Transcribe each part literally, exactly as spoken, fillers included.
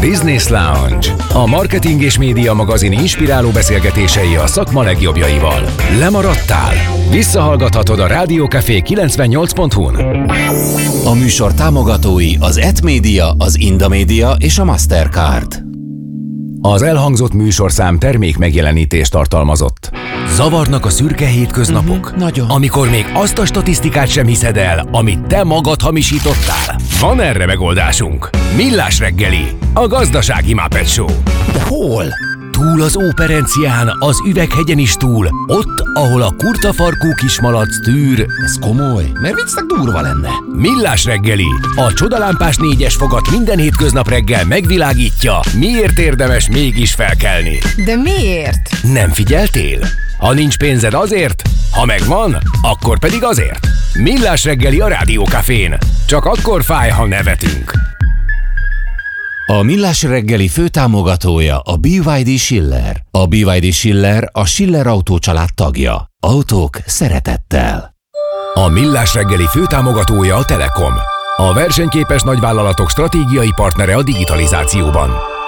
Business Lounge. A marketing és média magazin inspiráló beszélgetései a szakma legjobbjaival. Lemaradtál? Visszahallgathatod a Rádió Café kilencvennyolc pont hu-n. A műsor támogatói az et Media, az Indamedia és a Mastercard. Az elhangzott műsorszám termék megjelenítést tartalmazott. Zavarnak a szürke hétköznapok? Uh-huh, nagyon. Amikor még azt a statisztikát sem hiszed el, amit te magad hamisítottál? Van erre megoldásunk. Millás reggeli, a gazdasági Muppet Show. De hol? Túl az Óperencián, az Üveghegyen is túl, ott, ahol a kurtafarkú kismalac tűr. Ez komoly, mert viccnek durva lenne. Millás reggeli, a csodalámpás négyes fogat minden hétköznap reggel megvilágítja, miért érdemes mégis felkelni. De miért? Nem figyeltél? Ha nincs pénzed azért, ha megvan, akkor pedig azért. Millás reggeli a Rádió Cafén. Csak akkor fáj, ha nevetünk. A Millás reggeli főtámogatója a bé vé dé Schiller. A bé vé dé Schiller a Schiller Autó család tagja. Autók szeretettel. A Millás reggeli főtámogatója a Telekom. A versenyképes nagyvállalatok stratégiai partnere a digitalizációban.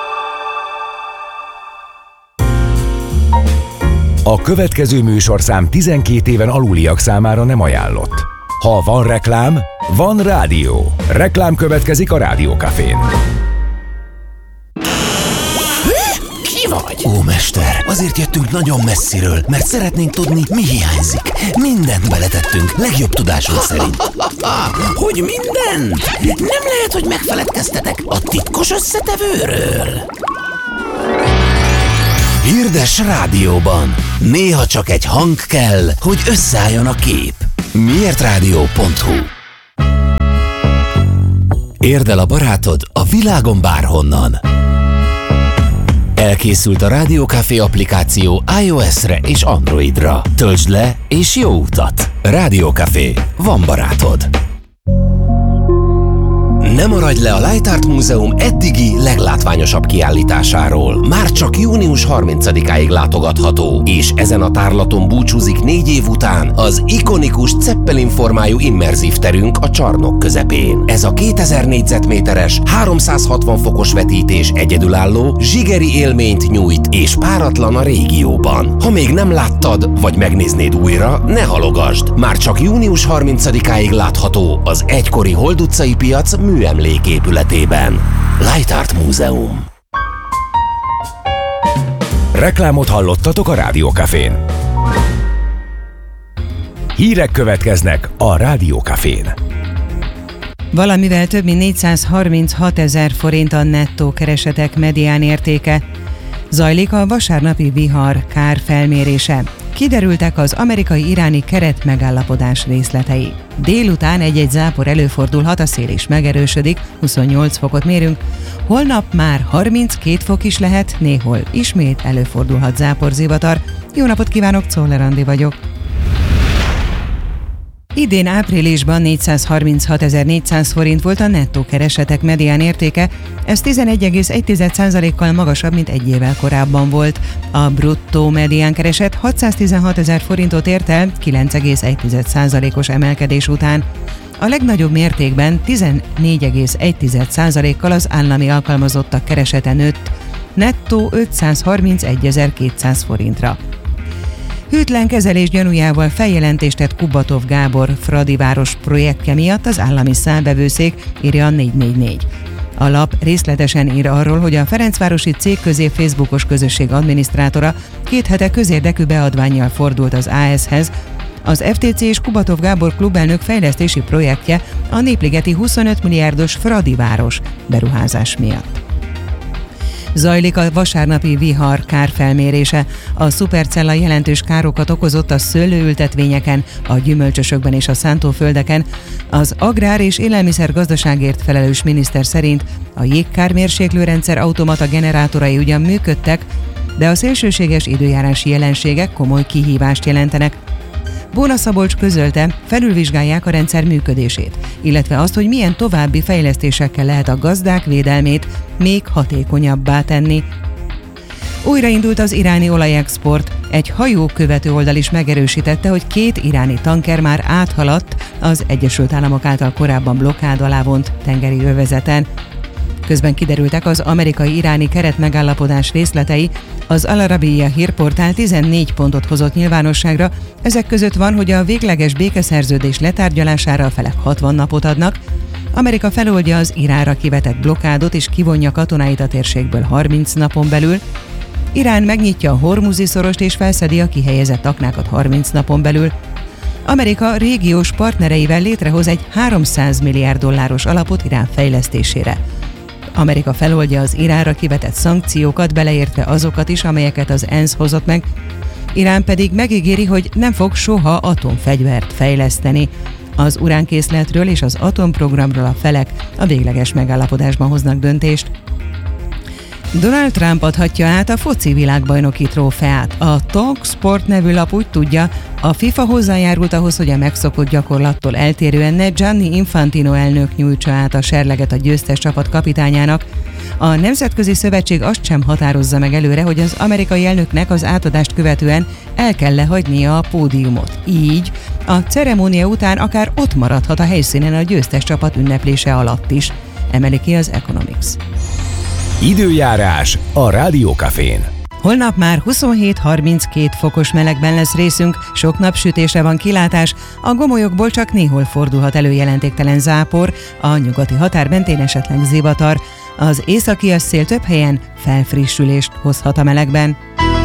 A következő műsorszám tizenkét éven aluliak számára nem ajánlott. Ha van reklám, van rádió. Reklám következik a Rádió Cafén. Ki vagy? Ó, mester, azért jöttünk nagyon messziről, mert szeretnénk tudni, mi hiányzik. Mindent beletettünk, legjobb tudásunk szerint. Hogy mindent? Nem lehet, hogy megfeledkeztetek a titkos összetevőről. Hirdes rádióban. Néha csak egy hang kell, hogy összeálljon a kép. Miért rádió pont hu. Érd el a barátod a világon bárhonnan. Elkészült a Rádió Café applikáció iOS-re és Androidra. Töltsd le és jó utat! Rádió Café. Van barátod. Ne maradj le a Light Art Múzeum eddigi leglátványosabb kiállításáról. Már csak június harmincadikáig látogatható, és ezen a tárlaton búcsúzik négy év után az ikonikus Zeppelin formájú immerzív terünk a csarnok közepén. Ez a kétezer négyzetméteres, háromszázhatvan fokos vetítés egyedülálló, zsigeri élményt nyújt, és páratlan a régióban. Ha még nem láttad, vagy megnéznéd újra, ne halogasd! Már csak június harmincadikáig látható az egykori Hold utcai piac műemléképületében. Light Art Múzeum. Reklámot hallottatok a Rádió Cafén. Hírek következnek a Rádió Cafén. Valamivel több mint négyszázharminchat ezer forint a nettó keresetek medián értéke. Zajlik a vasárnapi vihar kárfelmérése. Kiderültek az amerikai-iráni keretmegállapodás részletei. Délután egy-egy zápor előfordulhat, a szél is megerősödik, huszonnyolc fokot mérünk. Holnap már harminckét fok is lehet, néhol ismét előfordulhat záporzivatar. Jó napot kívánok, Czoller Andi vagyok. Idén áprilisban négyszázharminchatezer-négyszáz forint volt a nettó keresetek medián értéke, ez tizenegy egész egy százalékkal magasabb, mint egy évvel korábban volt. A bruttó medián kereset hatszáztizenhat ezer forintot ért el, kilenc egész egy százalékos emelkedés után. A legnagyobb mértékben tizennégy egész egy százalékkal az állami alkalmazottak keresete nőtt, nettó ötszázharmincegy-ezer-kétszáz forintra. Hűtlen kezelés gyanújával feljelentést tett Kubatov Gábor Fradiváros projektje miatt az állami számvevőszék, írja a négy négy négy. A lap részletesen ír arról, hogy a Ferencvárosi Cég Közé Facebookos közösség adminisztrátora két hete közérdekű beadvánnyal fordult az á es-hez. Az ef té cé és Kubatov Gábor klubelnök fejlesztési projektje a népligeti huszonöt milliárdos Fradiváros beruházás miatt. Zajlik a vasárnapi vihar kárfelmérése. A szupercella jelentős károkat okozott a szőlőültetvényeken, a gyümölcsösökben és a szántóföldeken. Az agrár- és élelmiszergazdaságért felelős miniszter szerint a jégkármérséklőrendszer automata generátorai ugyan működtek, de a szélsőséges időjárási jelenségek komoly kihívást jelentenek. Bóna Szabolcs közölte, felülvizsgálják a rendszer működését, illetve azt, hogy milyen további fejlesztésekkel lehet a gazdák védelmét még hatékonyabbá tenni. Újraindult az iráni olajexport. Egy hajókövető oldal is megerősítette, hogy két iráni tanker már áthaladt az Egyesült Államok által korábban blokkád alá vont tengeri övezeten. Közben kiderültek az amerikai-iráni keretmegállapodás részletei, az Al Arabiya hírportál tizennégy pontot hozott nyilvánosságra, ezek között van, hogy a végleges békeszerződés letárgyalására a felek hatvan napot adnak, Amerika feloldja az Iránra kivetett blokkádot és kivonja katonáit a térségből harminc napon belül, Irán megnyitja a Hormuzi szorost és felszedi a kihelyezett aknákat harminc napon belül, Amerika régiós partnereivel létrehoz egy háromszáz milliárd dolláros alapot Irán fejlesztésére. Amerika feloldja az Iránra kivetett szankciókat, beleértve azokat is, amelyeket az ENSZ hozott meg, Irán pedig megígéri, hogy nem fog soha atomfegyvert fejleszteni. Az uránkészletről és az atomprogramról a felek a végleges megállapodásban hoznak döntést. Donald Trump adhatja át a foci világbajnoki trófeát. A Talksport nevű lap úgy tudja, a FIFA hozzájárult ahhoz, hogy a megszokott gyakorlattól eltérően ne Gianni Infantino elnök nyújtsa át a serleget a győztes csapat kapitányának. A Nemzetközi Szövetség azt sem határozza meg előre, hogy az amerikai elnöknek az átadást követően el kell lehagynia a pódiumot. Így a ceremónia után akár ott maradhat a helyszínen a győztes csapat ünneplése alatt is, emeli ki az Economics. Időjárás a Rádiókafén. Holnap már huszonhét harminckét fokos melegben lesz részünk, sok napsütésre van kilátás, a gomolyokból csak néhol fordulhat elő jelentéktelen zápor, a nyugati határ mentén esetleg zivatar, az északias szél több helyen felfrissülést hozhat a melegben.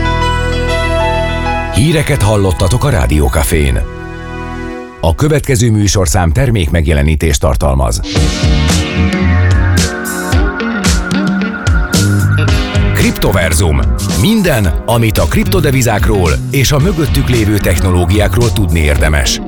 Híreket hallottatok a Rádiókafén. A következő műsorszám termék megjelenítést tartalmaz. Kriptoverzum. Minden, amit a kriptodevizákról és a mögöttük lévő technológiákról tudni érdemes.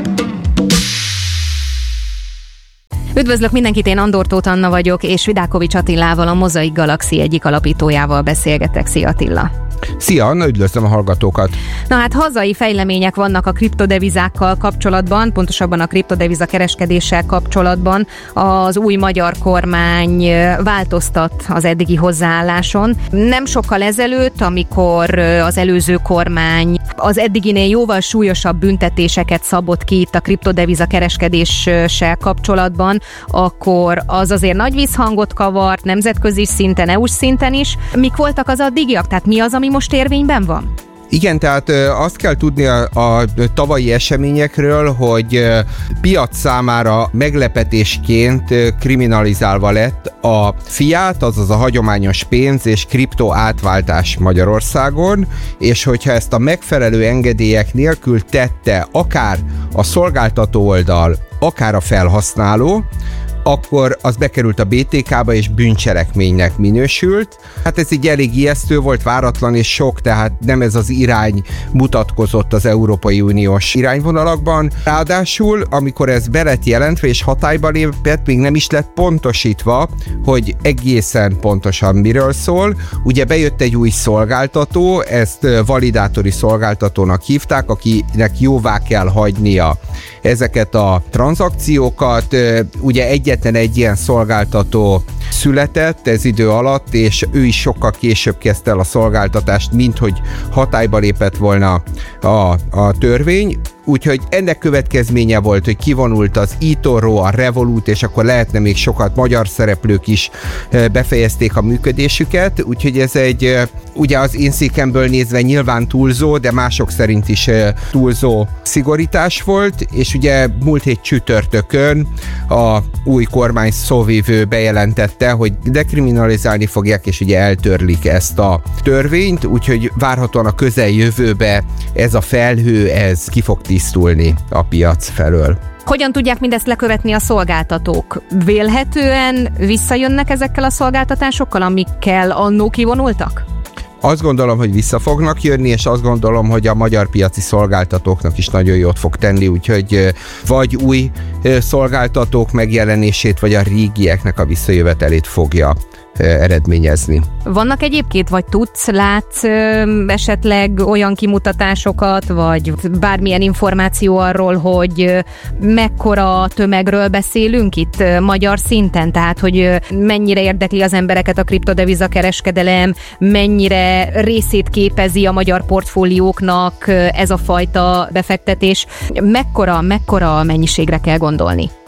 Üdvözlök mindenkit, én Andor Tóth Anna vagyok, és Vidákovics Attilával, a Mozaik Galaxy egyik alapítójával beszélgetek. Szia Attila! Szia Anna, üdvözlöm a hallgatókat! Na hát hazai fejlemények vannak a kriptodevizákkal kapcsolatban, pontosabban a kriptodeviza kereskedéssel kapcsolatban. Az új magyar kormány változtat az eddigi hozzáálláson. Nem sokkal ezelőtt, amikor az előző kormány az eddiginél jóval súlyosabb büntetéseket szabott ki itt a kriptodeviza kereskedéssel kapcsolatban, akkor az azért nagy vízhangot kavart, nemzetközi szinten, é u-s szinten is. Mik voltak az addigiak? Tehát mi az, ami most érvényben van? Igen, tehát azt kell tudni a, a tavalyi eseményekről, hogy piac számára meglepetésként kriminalizálva lett a fiat, azaz a hagyományos pénz és kripto átváltás Magyarországon, és hogyha ezt a megfelelő engedélyek nélkül tette akár a szolgáltató oldal, akár a felhasználó, akkor az bekerült a bé té ká-ba és bűncselekménynek minősült. Hát ez így elég ijesztő volt, váratlan és sok, tehát nem ez az irány mutatkozott az Európai Uniós irányvonalakban. Ráadásul, amikor ez be lett jelentve és hatályba lépett, még nem is lett pontosítva, hogy egészen pontosan miről szól. Ugye bejött egy új szolgáltató, ezt validátori szolgáltatónak hívták, akinek jóvá kell hagynia ezeket a tranzakciókat. Ugye egyetlen egy ilyen szolgáltató született ez idő alatt, és ő is sokkal később kezdte el a szolgáltatást, mint hogy hatályba lépett volna a, a törvény. Úgyhogy ennek következménye volt, hogy kivonult az eToro, a Revolut, és akkor lehetne még sokat magyar szereplők is befejezték a működésüket, úgyhogy ez egy, ugye az én székemből nézve nyilván túlzó, de mások szerint is túlzó szigorítás volt, és ugye múlt hét csütörtökön a új kormány szóvivő bejelentette, hogy dekriminalizálni fogják, és ugye eltörlik ezt a törvényt, úgyhogy várhatóan a közeljövőbe ez a felhő, ez ki fog tisztulni a piac felől. Hogyan tudják mindezt lekövetni a szolgáltatók? Vélhetően visszajönnek ezekkel a szolgáltatásokkal, amikkel annó kivonultak? Azt gondolom, hogy vissza fognak jönni, és azt gondolom, hogy a magyar piaci szolgáltatóknak is nagyon jót fog tenni, úgyhogy vagy új szolgáltatók megjelenését, vagy a régieknek a visszajövetelét fogja eredményezni. Vannak egyébként, vagy tudsz, látsz ö, esetleg olyan kimutatásokat, vagy bármilyen információ arról, hogy ö, mekkora tömegről beszélünk itt ö, magyar szinten? Tehát, hogy ö, mennyire érdekli az embereket a kriptodeviza kereskedelem, mennyire részét képezi a magyar portfólióknak ö, ez a fajta befektetés? Mekkora, mekkora mennyiségre kell gondolni?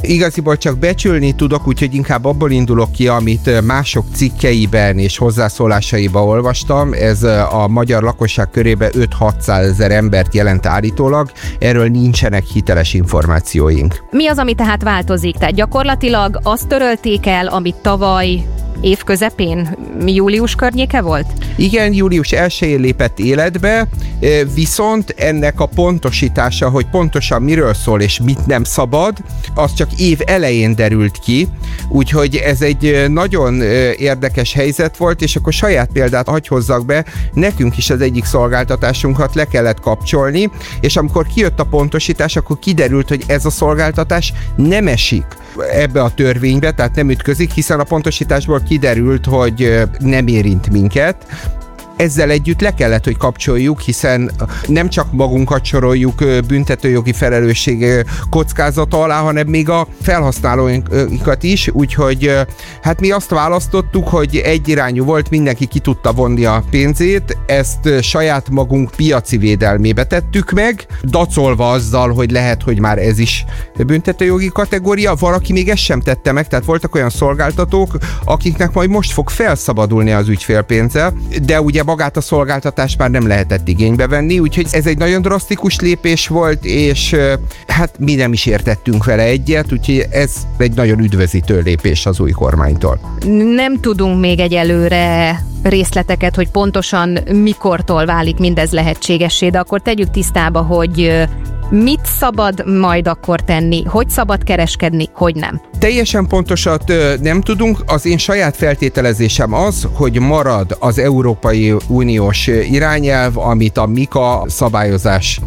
Igaziból csak becsülni tudok, úgyhogy inkább abból indulok ki, amit mások cikkeiben és hozzászólásaiban olvastam. Ez a magyar lakosság körében öt-hatszázezer embert jelent állítólag. Erről nincsenek hiteles információink. Mi az, ami tehát változik? Tehát gyakorlatilag azt törölték el, amit tavaly év közepén, július környéke volt? Igen, július elsején lépett életbe, viszont ennek a pontosítása, hogy pontosan miről szól és mit nem szabad, az csak év elején derült ki, úgyhogy ez egy nagyon érdekes helyzet volt, és akkor saját példát hagy hozzak be, nekünk is az egyik szolgáltatásunkat le kellett kapcsolni, és amikor kijött a pontosítás, akkor kiderült, hogy ez a szolgáltatás nem esik ebbe a törvénybe, tehát nem ütközik, hiszen a pontosításból kiderült, hogy nem érint minket. Ezzel együtt le kellett, hogy kapcsoljuk, hiszen nem csak magunkat soroljuk büntetőjogi felelősség kockázata alá, hanem még a felhasználóinkat is, úgyhogy hát mi azt választottuk, hogy egyirányú volt, mindenki ki tudta vonni a pénzét, ezt saját magunk piaci védelmébe tettük meg, dacolva azzal, hogy lehet, hogy már ez is büntetőjogi kategória, valaki még ezt sem tette meg, tehát voltak olyan szolgáltatók, akiknek majd most fog felszabadulni az ügyfélpénze, de ugye magát a szolgáltatást már nem lehetett igénybe venni, úgyhogy ez egy nagyon drasztikus lépés volt, és hát mi nem is értettünk vele egyet, úgyhogy ez egy nagyon üdvözítő lépés az új kormánytól. Nem tudunk még egyelőre részleteket, hogy pontosan mikortól válik mindez lehetségessé, de akkor tegyük tisztába, hogy mit szabad majd akkor tenni, hogy szabad kereskedni, hogy nem. Teljesen pontosat nem tudunk, az én saját feltételezésem az, hogy marad az Európai Uniós irányelv, amit a MiCA szabályozás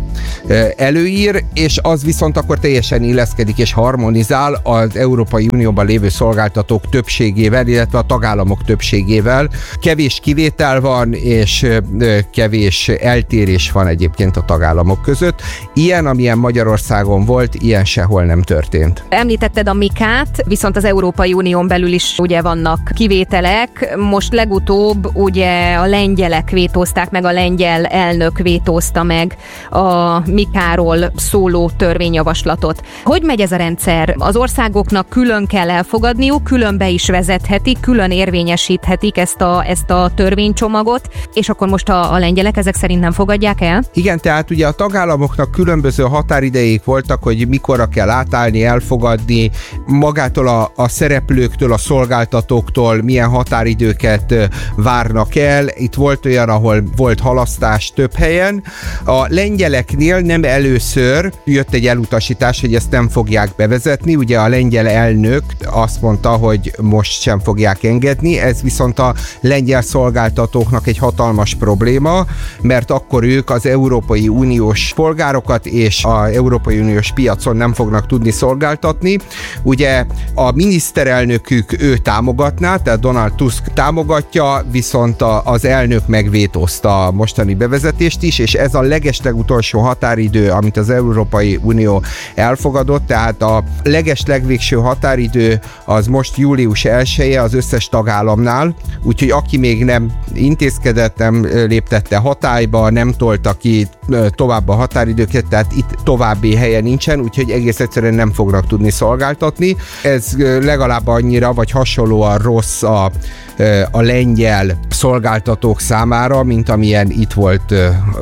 előír, és az viszont akkor teljesen illeszkedik és harmonizál az Európai Unióban lévő szolgáltatók többségével, illetve a tagállamok többségével. Kevés kivétel van, és kevés eltérés van egyébként a tagállamok között. Ilyen, amilyen Magyarországon volt, ilyen sehol nem történt. Említetted a MiCA-t, viszont az Európai Unión belül is ugye vannak kivételek. Most legutóbb ugye a lengyelek vétózták meg, a lengyel elnök vétózta meg a MiCA-ról szóló törvényjavaslatot. Hogy megy ez a rendszer? Az országoknak külön kell elfogadniuk, külön be is vezethetik, külön érvényesíthetik ezt a, ezt a törvénycsomagot, és akkor most a, a lengyelek ezek szerint nem fogadják el? Igen, tehát ugye a tagállamoknak különböző határidejék voltak, hogy mikorra kell átállni, elfogadni, magától a, a szereplőktől, a szolgáltatóktól milyen határidőket várnak el. Itt volt olyan, ahol volt halasztás több helyen. A lengyeleknél nem először jött egy elutasítás, hogy ezt nem fogják bevezetni. Ugye a lengyel elnök azt mondta, hogy most sem fogják engedni, ez viszont a lengyel szolgáltatóknak egy hatalmas probléma, mert akkor ők az Európai Uniós polgárokat és az Európai Uniós piacon nem fognak tudni szolgáltatni. Ugye a miniszterelnökük ő támogatná, tehát Donald Tusk támogatja, viszont a, az elnök megvétózta a mostani bevezetést is, és ez a legeslegutolsó határidő, amit az Európai Unió elfogadott, tehát a legeslegvégső határidő az most július elseje az összes tagállamnál, úgyhogy aki még nem intézkedett, nem léptette hatályba, nem tolta ki tovább a határidőket, tehát itt további helye nincsen, úgyhogy egész egyszerűen nem fognak tudni szolgáltatni. Ez legalább annyira, vagy hasonlóan rossz a, a lengyel szolgáltatók számára, mint amilyen itt volt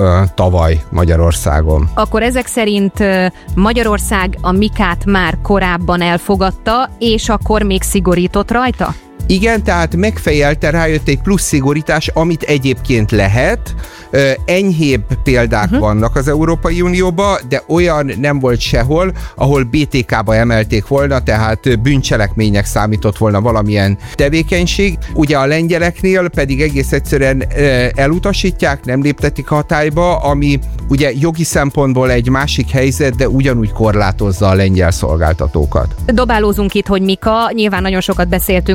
tavaly Magyarországon. Akkor ezek szerint Magyarország a MiCA-t már korábban elfogadta, és akkor még szigorított rajta? Igen, tehát megfejelte, rájött egy plusz szigorítás, amit egyébként lehet. Enyhébb példák uh-huh. vannak az Európai Unióban, de olyan nem volt sehol, ahol bé té ká-ba emelték volna, tehát bűncselekménynek számított volna valamilyen tevékenység. Ugye a lengyeleknél pedig egész egyszerűen elutasítják, nem léptetik hatályba, ami ugye jogi szempontból egy másik helyzet, de ugyanúgy korlátozza a lengyel szolgáltatókat. Dobálózunk itt, hogy MiCA, nyilván nagyon sokat beszéltünk róla,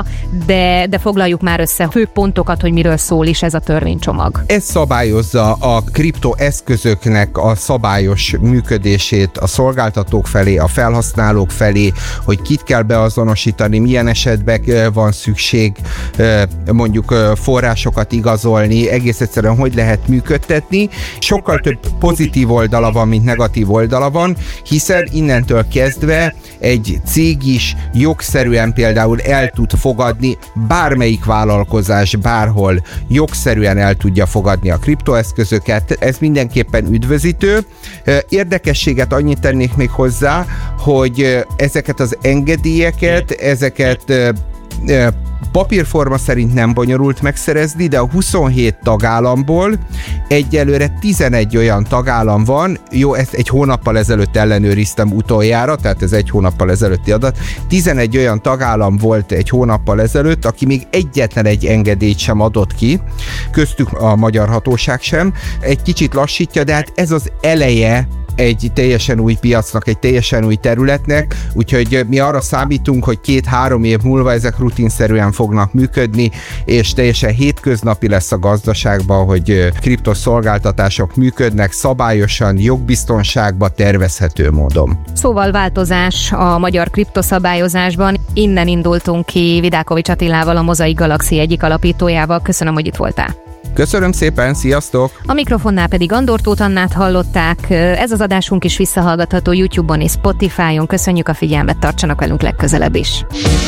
témája, de, de foglaljuk már össze fő pontokat, hogy miről szól is ez a törvénycsomag. Ez szabályozza a kriptoeszközöknek a szabályos működését a szolgáltatók felé, a felhasználók felé, hogy kit kell beazonosítani, milyen esetben van szükség mondjuk forrásokat igazolni, egész egyszerűen hogy lehet működtetni. Sokkal több pozitív oldala van, mint negatív oldala van, hiszen innentől kezdve egy cég is jogszerűen például el tud fogadni, bármelyik vállalkozás bárhol jogszerűen el tudja fogadni a kriptoeszközöket. Ez mindenképpen üdvözítő. Érdekességet annyit tennék még hozzá, hogy ezeket az engedélyeket, ezeket papírforma szerint nem bonyolult megszerezni, de a huszonhét tagállamból egyelőre tizenegy olyan tagállam van, jó, ezt egy hónappal ezelőtt ellenőriztem utoljára, tehát ez egy hónappal ezelőtti adat, tizenegy olyan tagállam volt egy hónappal ezelőtt, aki még egyetlen egy engedélyt sem adott ki, köztük a magyar hatóság sem, egy kicsit lassítja, de hát ez az eleje egy teljesen új piacnak, egy teljesen új területnek, úgyhogy mi arra számítunk, hogy két-három év múlva ezek rutinszerűen fognak működni, és teljesen hétköznapi lesz a gazdaságban, hogy kriptoszolgáltatások működnek szabályosan, jogbiztonságban, tervezhető módon. Szóval változás a magyar kriptoszabályozásban. Innen indultunk ki Vidákovics Attilával, a Mozaik Galaxy egyik alapítójával. Köszönöm, hogy itt voltál. Köszönöm szépen, sziasztok! A mikrofonnál pedig Andor Tóth Annát hallották. Ez az adásunk is visszahallgatható YouTube-on és Spotify-on. Köszönjük a figyelmet, tartsanak velünk legközelebb is!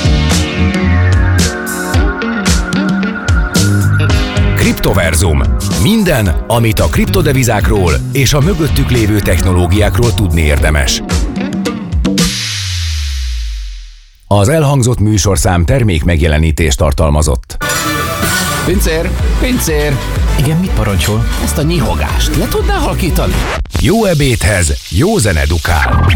Kriptoverzum. Minden, amit a kriptodevizákról és a mögöttük lévő technológiákról tudni érdemes. Az elhangzott műsorszám termék megjelenítést tartalmazott. Pincér! Pincér! Igen, mit parancsol? Ezt a nyihogást le tudnál halkítani? Jó ebédhez jó zene dukál.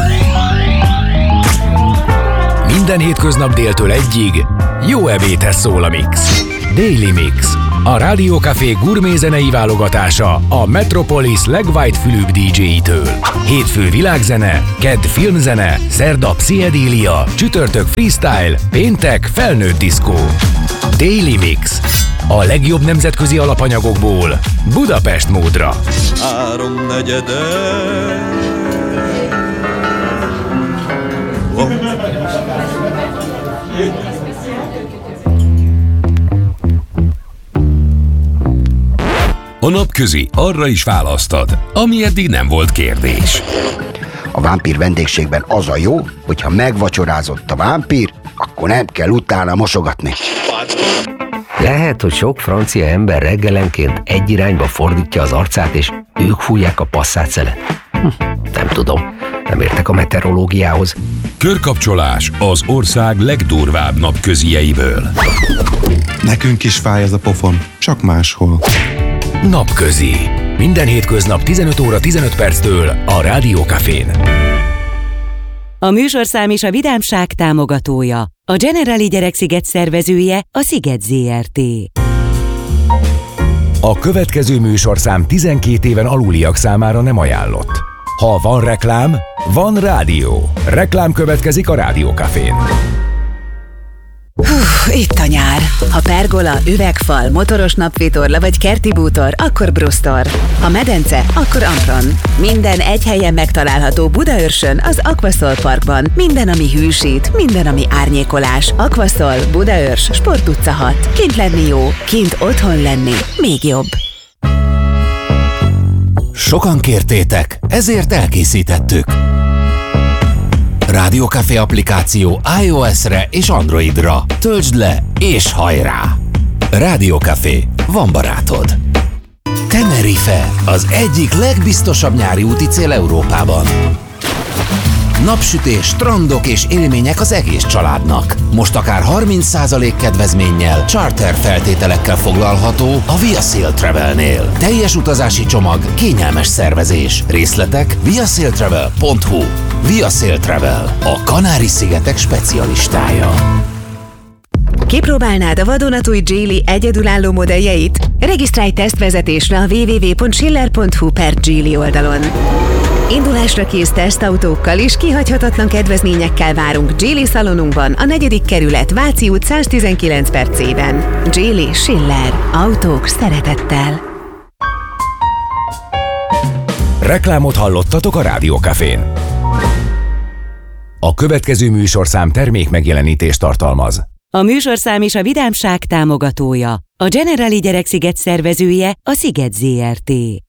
Minden hétköznap déltől egyig jó ebédhez szól a Mix. Daily Mix. A Rádió Café gurmé zenei válogatása a Metropolis legwhite-fülűbb dé dzsé-től. Hétfő világzene, kedd filmzene, szerda pszichedélia, csütörtök freestyle, péntek felnőtt diszkó. Daily Mix. A legjobb nemzetközi alapanyagokból Budapest módra. Háromnegyede. Oh. A napközi arra is választad, ami eddig nem volt kérdés. A vámpír vendégségben az a jó, hogyha megvacsorázott a vámpír, akkor nem kell utána mosogatni. Lehet, hogy sok francia ember reggelenként egy irányba fordítja az arcát, és ők fújják a passzát-szelet. Hm, nem tudom, nem értek a meteorológiához. Körkapcsolás az ország legdurvább napközieiből. Nekünk is fáj ez a pofon, csak máshol. Napközi. Minden hétköznap tizenöt óra tizenöt perctől a Rádió Cafén. A műsorszám és a Vidámság támogatója. A Generali Gyereksziget szervezője a Sziget zé er té. A következő műsorszám tizenkét éven aluliak számára nem ajánlott. Ha van reklám, van rádió. Reklám következik a Rádió Cafén. Hú, itt a nyár. Ha pergola, üvegfal, motoros napvitorla vagy kerti bútor, akkor Brustor. Ha medence, akkor Ampron. Minden egy helyen megtalálható Budaörsön, az Aquaszol Parkban. Minden, ami hűsít, minden, ami árnyékolás. Aquaszol, Budaörs, Sport utca hat. Kint lenni jó, kint otthon lenni még jobb. Sokan kértétek, ezért elkészítettük. Rádió Café applikáció iOS-re és Androidra. Töltsd le és hajrá! Rádió Café, van barátod. Tenerife, az egyik legbiztosabb nyári úti cél Európában. Napsütés, strandok és élmények az egész családnak. Most akár harminc százalék kedvezménnyel, charter feltételekkel foglalható a ViaSail Travelnél. Teljes utazási csomag, kényelmes szervezés. Részletek viasailtravel pont hu. ViaSail Travel, a Kanári-szigetek specialistája. Kipróbálnád a vadonatúj Geely egyedülálló modelljeit? Regisztrálj tesztvezetésre a double-u double-u double-u pont schiller pont hu per Geely oldalon. Indulásra kész tesztautókkal és kihagyhatatlan kedvezményekkel várunk Geely szalonunkban, a negyedik kerület, Váci út száztizenkilenc per C-ben. Geely Schiller. Autók szeretettel. Reklámot hallottatok a Rádió Cafén. A következő műsorszám termék megjelenítést tartalmaz. A műsorszám és a Vidámság támogatója, a Generali Gyereksziget szervezője, a Sziget Zé Er Té.